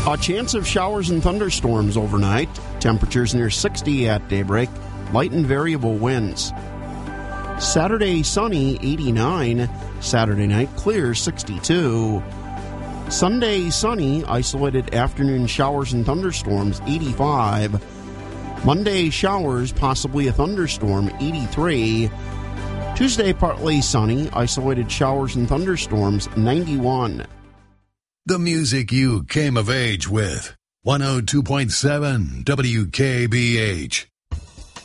A chance of showers and thunderstorms overnight. Temperatures near 60 at daybreak. Light and variable winds. Saturday, sunny, 89. Saturday night, clear, 62. Sunday, sunny, isolated afternoon showers and thunderstorms, 85. Monday, showers, possibly a thunderstorm, 83. Tuesday, partly sunny, isolated showers and thunderstorms, 91. The music you came of age with. 102.7 WKBH.